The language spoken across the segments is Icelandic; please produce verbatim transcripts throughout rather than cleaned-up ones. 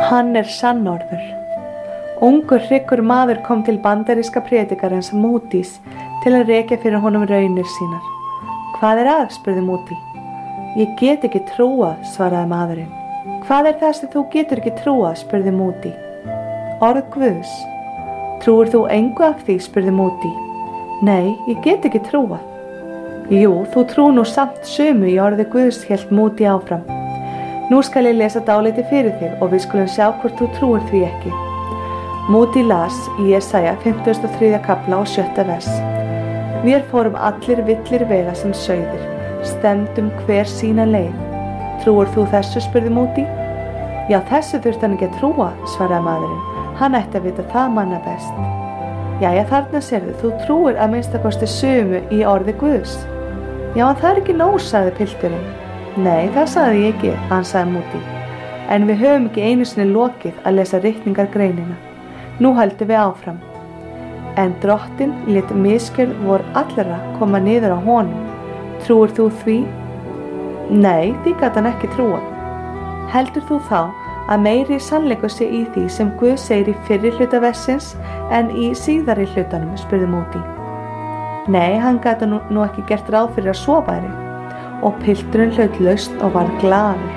Hann er sannorður. Ungur hryggur maður kom til bandaríska prédikarans Moody's til að rekja fyrir honum raunir sínar. Hvað er að, spurði Moody. Ég get ekki trúað, svaraði maðurinn. Hvað er það sem þú getur ekki trúað, spurði Moody. Orð Guðs. Trúir þú engu af því, spurði Moody. Nei, ég get ekki trúað. Jú, þú trú nú samt sumu í orði Guðs, hélt Moody áfram. Nú skal ég lesa dálítið fyrir þig og við skulum sjá hvort þú trúir því ekki. Moody las í Jesaja fimmtugasta og þriðja kafla og sjötta vers. Vér fórum allir villir vega sem sauðir, stefndum hver sína leið. Trúir þú þessu, spurði Moody. Já, þessu þurfti hann ekki að trúa, svaraði maðurinn. Hann ætti að vita það manna best. Jæja, þarna sérðu, þú trúir að minnstakosti sumu í orði Guðs. Já, en það er ekki nóg, sagði pilturinn. Nei, það sagði ég ekki, ansaði Moody. En við höfum ekki einu sinni lokið að lesa ritningargreinina. Nú höldum við áfram. En drottinn lét misgjörð vor allra koma niður á honum. Trúir þú því? Nei, því gat hann ekki trúa. Heldur þú þá að meiri sannleikur sé í því sem Guð segir í fyrri hluta versins en í síðari hlutanum, spurði Moody. Nei, hann gat nú, nú ekki gert ráð fyrir að svo væri. Og pilturinn hlaut lausn og var glaður.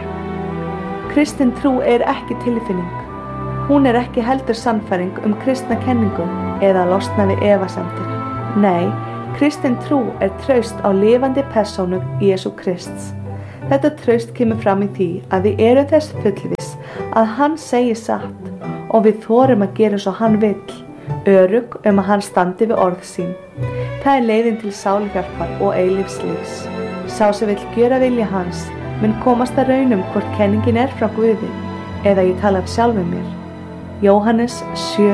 Kristin trú er ekki tilfinning. Hún er ekki heldur sannfæring um kristna kenningu eða losna við efasemdir. Nei, kristin trú er traust á lifandi persónu Jesú Krists. Þetta traust kemur fram í því að við erum þess fullviss að hann segir satt og við þorum að gera svo hann vill, örugg um að hann standi við orð sín. Það er leiðin til sálhjálpar og eilífslífs. Sá sem vill gjöra vilja hans mun komast að raunum hvort kenningin er frá Guði eða ég tala af sjálfum mér. Jóhannes sjö